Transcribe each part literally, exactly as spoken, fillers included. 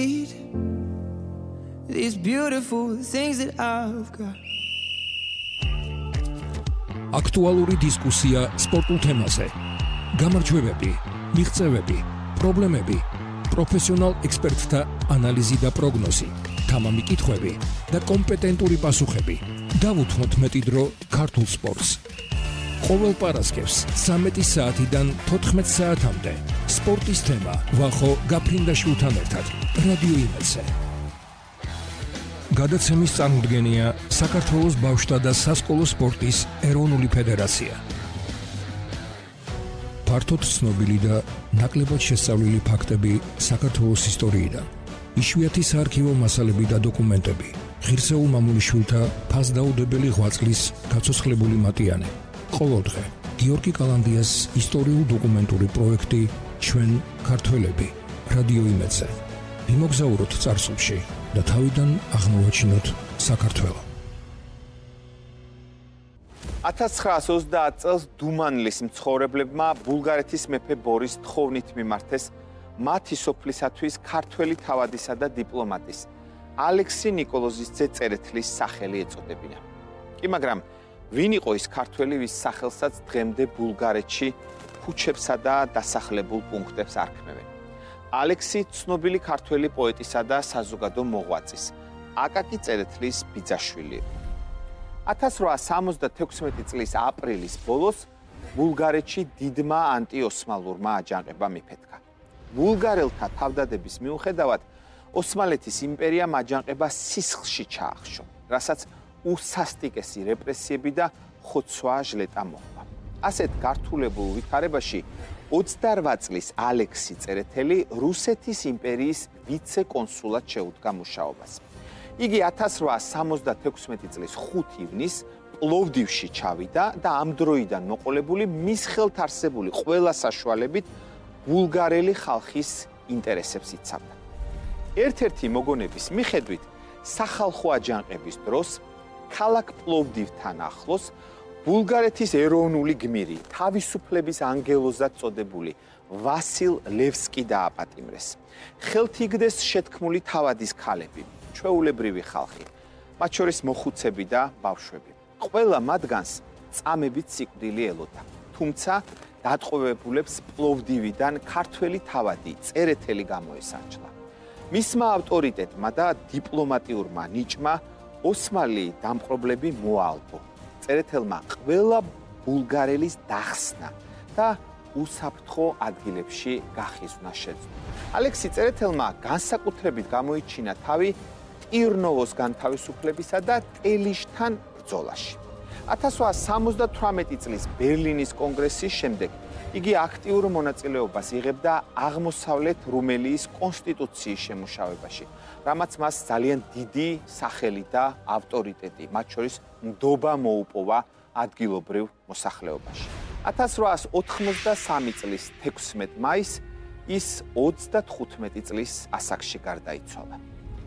need these beautiful things that I've got. Აქტუალური დისკუსია სპორტულ თემაზე. გამარჯვებები, მიღწევები, პრობლემები, პროფესიონალ ექსპერტთა ანალიზი და პროგნოზი, თამამი კითხვები და კომპეტენტური პასუხები. დავუთმოთ მეტი დრო ქართულ სპორტს. ყოველ პარასკევს ცამეტი საათიდან თოთხმეტ საათამდე სპორტის თემა ვახო გაფრინდაშვილთან ერთად რადიო იმედზე. გადაცემის წარმოდგენია საქართველოს ბავშვთა და სასკოლო სპორტის ეროვნული ფედერაცია. ფართოდ ცნობილი და ნაკლებად შესწავლილი ფაქტები საქართველოს ისტორიიდან. იშვიათი საარქივო მასალები და დოკუმენტები. ღირსეულ მამულიშვილთა ფასდაუდებელი ღვაწლის გაცოცხლებული მატიანე. ყოველდღე გიორგი კალანდიას ისტორიულ დოკუმენტური პროექტი ჩვენ ქართველები რადიო იმედზე. ვიმოგზაუროთ წარსულში და თავიდან აღმოვაჩინოთ საქართველო. ათას ცხრაას ოცდაათ წელს დუმანლის მცხოვრებლებმა ბულგარეთის მეფე ბორის თხოვნით მიმართეს მათი სოფლისათვის ქართველი თავადისა და დიპლომატის ალექსი ნიკოლოზის წერეთლის სახელი ეწოდებინა. კი მაგრამ ვინ იყო ის ქართველი, ვის სახელსაც დღემდე ბულგარეთში ქუჩებსა და დასახლებულ პუნქტებს არქმევენ? ალექსი ცნობილი ქართველი პოეტისა და საზოგადო მოღვაწის აკაკი წერეთლის ბიძაშვილი. ათას რვაას სამოცდათექვსმეტი წლის აპრილის ბოლოს ბულგარეთში დიდმა ანტიოსმალურმა აჯანყებამ იფეთქა. ბულგარელთა თავდადების მიუხედავად ოსმალეთის იმპერიამ აჯანყება სისხლში ჩაახშო, რასაც უსასტიკესი რეპრესიები და ხოცვა ჟლეტა მოჰყვა. ასეთ გართულებულ ვითარებაში ოცდარვა წლის ალექსი წერეთელი რუსეთის იმპერიის ვიცე-კონსულად შეუდგა მუშაობას. იგი ათას რვაას სამოცდათექვსმეტი წლის ხუთი ივნისს პლოვდივში ჩავიდა და ამ დროიდან მოყოლებული მის ხელთ არსებული ყველა საშუალებით ბულგარელი ხალხის ინტერესებს იცავდა. ერთ-ერთი მოგონების მიხედვით სახალხო აჯანყების დროს ქალაქ პლოვდივთან ახლოს ბულგარეთის ეროვნული გმირი, თავისუფლების ანგელოზად წოდებული ვასილ ლევსკი დააპატიმრეს. ხელთ იგდეს შეთქმული თავადის ქალები, ჩვეულებრივი ხალხი, მათ შორის მოხუცები და ბავშვები. ყველა მათგანს წამებით სიკვდილი ელოდა. თუმცა დატყვევებულებს პლოვდივიდან ქართველი თავადი წერეთელი გამოესარჩლა. მისმა ავტორიტეტმა და დიპლომატიურმა ნიჭმა ოსმალი დამპყრობლები მოალბო. წერეთელმა ყველა ბულგარელის დახსნა და უსაფრთხო ადგილებში გახიზვნა შეძლო. ალექსი წერეთელმა განსაკუთრებით გამოიჩინა თავი ტირნოვოს განთავისუფლებისა და ტელიშთან ბრძოლაში. ათას რვაას სამოცდათვრამეტი წლის ბერლინის კონგრესის შემდეგ იგი აქტიურ მონაწილეობას იღებდა აღმოსავლეთ რუმელიის კონსტიტუციის შემუშავებაში, რამაც მას ძალიან დიდი სახელი და ავტორიტეტი, მათ შორის ნდობა მოუპოვა ადგილობრივ მოსახლეობაში. ათას რვაას ოთხმოცდასამი წლის თექვსმეტ მაისს ის ოცდათხუთმეტი წლის ასაკში გარდაიცვალა.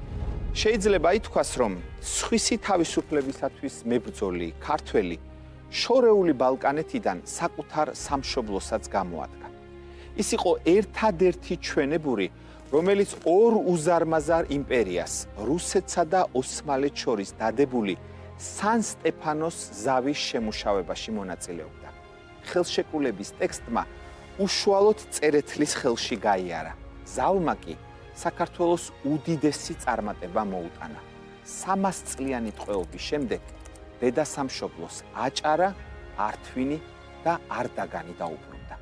შეიძლება ითქვას, რომ სხვისი თავისუფლებისათვის მებრძოლი ქართველი შორეული ბალკანეთიდან საკუთარ სამშობლოსაც გამოადგა. ის იყო ერთადერთი ჩვენებური, რომელიც ორ უზარმაზარ იმპერიას, რუსეთსა და ოსმალეთს შორის დადებული სან-სტეფანოს ზავის შემუშავებაში მონაწილეობდა. ხელშეკრულების ტექსტმა უშუალოდ წერეთლის ხელში გაიარა. ზავმა კი საქართველოს უდიდესი წარმატება მოუტანა. სამას წლიანი ტყვეობის შემდეგ დედა სამშობლოს აჭარა, ართვინი და არდაგანი დაუბრუნდა.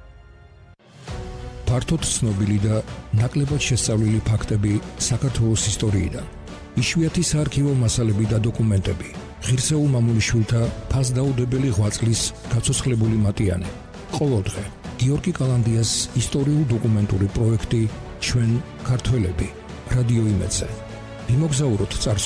ფართოდ ცნობილი და ნაკლებად შესწავლილი ფაქტები საქართველოს ისტორიიდან. იშვიათი საარქივო მასალები და დოკუმენტები. ღირსეულ მამულიშვილთა ფასდაუდებელი ღვაწლის გაცოცხლებული მატიანე. ყოველდღე გიორგი კალანდიას ისტორიულ დოკუმენტური პროექტი ჩვენ ქართველები რადიო იმედზე. ვიმოგზაუროთ წარსულში